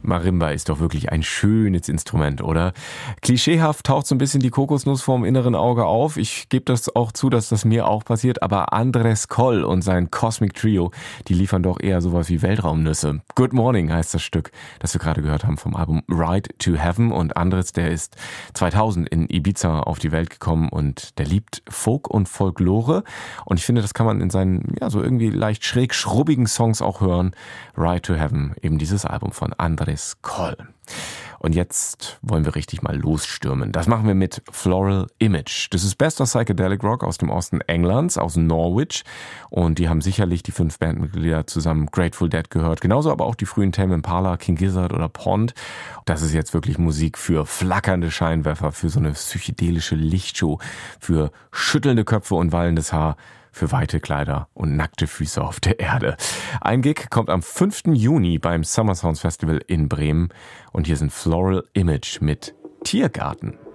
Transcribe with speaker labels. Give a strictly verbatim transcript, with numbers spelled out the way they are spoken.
Speaker 1: Marimba ist doch wirklich ein schönes Instrument, oder? Klischeehaft taucht so ein bisschen die Kokosnuss vorm inneren Auge auf. Ich gebe das auch zu, dass das mir auch passiert, aber Andres Koll und sein Cosmic Trio, die liefern doch eher sowas wie Weltraumnüsse. Good Morning heißt das Stück, das wir gerade gehört haben vom Album Ride to Heaven. Und Andres, der ist zweitausend in Ibiza auf die Welt gekommen und der liebt Folk und Folklore. Und ich finde, das kann man in seinen, ja, so irgendwie leicht schräg schrubbigen Songs auch hören. Ride to Heaven, eben dieses Album von Andres Koll. Und jetzt wollen wir richtig mal losstürmen. Das machen wir mit Floral Image. Das ist bester Psychedelic Rock aus dem Osten Englands, aus Norwich. Und die haben sicherlich die fünf Bandmitglieder zusammen Grateful Dead gehört. Genauso aber auch die frühen Tame Impala, King Gizzard oder Pond. Das ist jetzt wirklich Musik für flackernde Scheinwerfer, für so eine psychedelische Lichtshow, für schüttelnde Köpfe und wallendes Haar, für weite Kleider und nackte Füße auf der Erde. Ein Gig kommt am fünften Juni beim Summer Sounds Festival in Bremen. Und hier sind Floral Image mit Tiergarten.